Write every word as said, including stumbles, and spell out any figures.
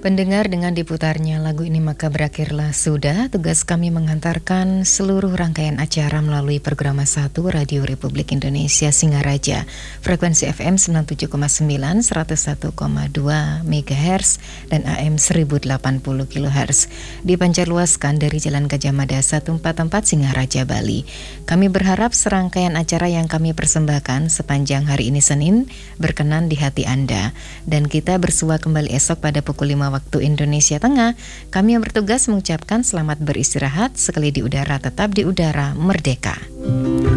Pendengar, dengan diputarnya lagu ini maka berakhirlah sudah tugas kami mengantarkan seluruh rangkaian acara melalui program satu Radio Republik Indonesia Singaraja, frekuensi F M sembilan puluh tujuh koma sembilan, seratus satu koma dua megahertz dan A M seribu delapan puluh kilohertz, dipancarluaskan dari Jalan Gajah Mada seratus empat puluh empat Singaraja, Bali. Kami berharap serangkaian acara yang kami persembahkan sepanjang hari ini Senin berkenan di hati Anda, dan kita bersua kembali esok pada pukul lima waktu Indonesia Tengah. Kami yang bertugas mengucapkan selamat beristirahat, sekali di udara tetap di udara merdeka.